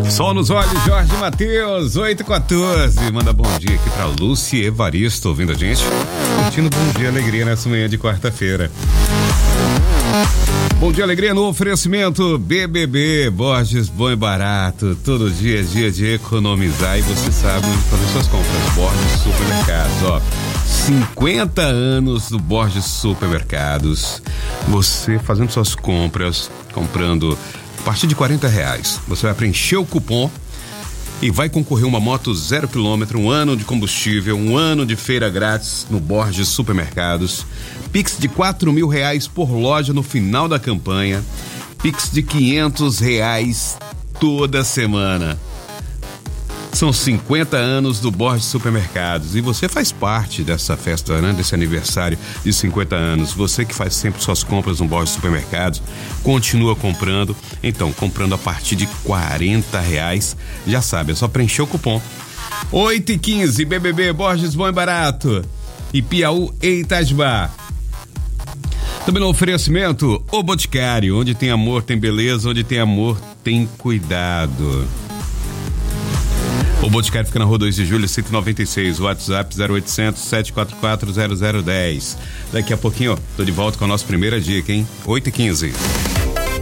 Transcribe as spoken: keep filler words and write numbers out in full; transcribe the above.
Sol nos olhos, Jorge Matheus, oito e quatorze. Manda bom dia aqui pra Lúcia Evaristo, ouvindo a gente. Curtindo Bom Dia Alegria nessa manhã de quarta-feira. Bom Dia Alegria no oferecimento B B B, Borges Bom e Barato. Todo dia é dia de economizar e você sabe onde fazer suas compras. Borges Supermercados, ó. cinquenta anos do Borges Supermercados. Você fazendo suas compras, comprando a partir de quarenta reais. Você vai preencher o cupom e vai concorrer uma moto zero quilômetro, um ano de combustível, um ano de feira grátis no Borges Supermercados. Pix de quatro mil reais por loja no final da campanha. Pix de quinhentos reais toda semana. São cinquenta anos do Borges Supermercados e você faz parte dessa festa, né? Desse aniversário de cinquenta anos. Você que faz sempre suas compras no Borges Supermercados, continua comprando. Então, comprando a partir de quarenta reais, já sabe, é só preencher o cupom. oito e quinze, B B B, Borges Bom e Barato. E Piauí e Itajubá. Também no oferecimento, O Boticário, onde tem amor, tem beleza, onde tem amor, tem cuidado. O Boticário fica na rua dois de julho, cento e noventa e seis, WhatsApp zero oitocentos, sete quatro quatro, zero zero um zero. Daqui a pouquinho, ó, tô de volta com a nossa primeira dica, hein? oito e quinze.